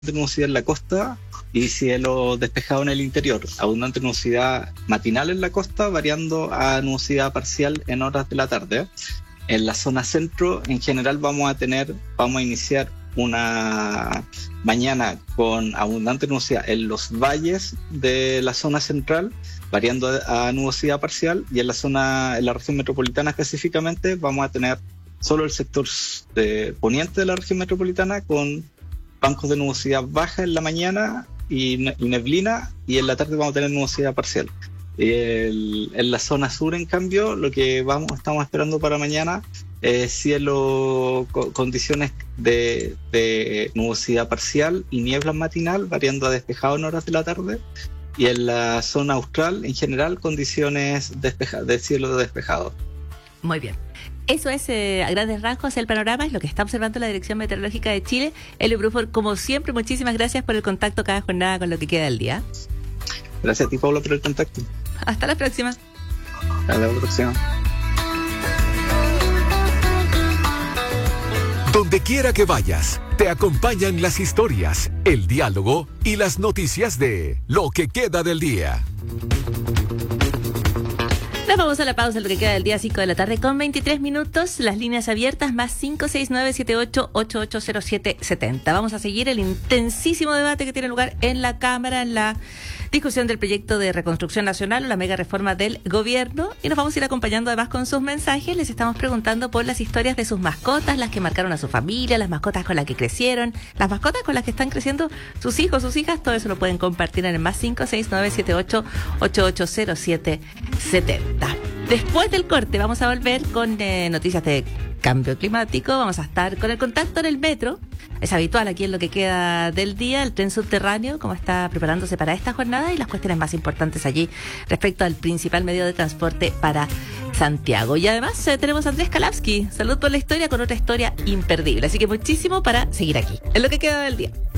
nubosidad en la costa y cielo despejado en el interior. Abundante nubosidad matinal en la costa, variando a nubosidad parcial en horas de la tarde. En la zona centro, en general, vamos a iniciar una mañana con abundante nubosidad en los valles de la zona central, variando a nubosidad parcial, y en la región metropolitana específicamente vamos a tener solo el sector poniente de la región metropolitana con bancos de nubosidad baja en la mañana y neblina, y en la tarde vamos a tener nubosidad parcial. En la zona sur, en cambio, lo que estamos esperando para mañana es cielo, condiciones de nubosidad parcial y niebla matinal, variando a despejado en horas de la tarde. Y en la zona austral, en general, condiciones de cielo despejado. Muy bien. Eso es, a grandes rasgos, el panorama, es lo que está observando la Dirección Meteorológica de Chile. Elio Bruford, como siempre, muchísimas gracias por el contacto cada jornada con lo que queda del día. Gracias a ti, Paula, por el contacto. Hasta la próxima. Hasta la próxima. Donde quiera que vayas, te acompañan las historias, el diálogo y las noticias de lo que queda del día. Nos vamos a la pausa en lo que queda del día, 5 de la tarde con 23 minutos. Las líneas abiertas más 569-78-880770. Vamos a seguir el intensísimo debate que tiene lugar en la Cámara, en la discusión del proyecto de reconstrucción nacional o la mega reforma del gobierno, y nos vamos a ir acompañando además con sus mensajes. Les estamos preguntando por las historias de sus mascotas, las que marcaron a su familia, las mascotas con las que crecieron, las mascotas con las que están creciendo sus hijos, sus hijas. Todo eso lo pueden compartir en el más 569-78-880770. Después del corte vamos a volver con noticias de cambio climático. Vamos a estar con el contacto en el metro. Es habitual aquí en lo que queda del día, el tren subterráneo, cómo está preparándose para esta jornada y las cuestiones más importantes allí respecto al principal medio de transporte para Santiago. Y además tenemos a Andrés Kalawski, Salud por la Historia, con otra historia imperdible. Así que muchísimo para seguir aquí en lo que queda del día.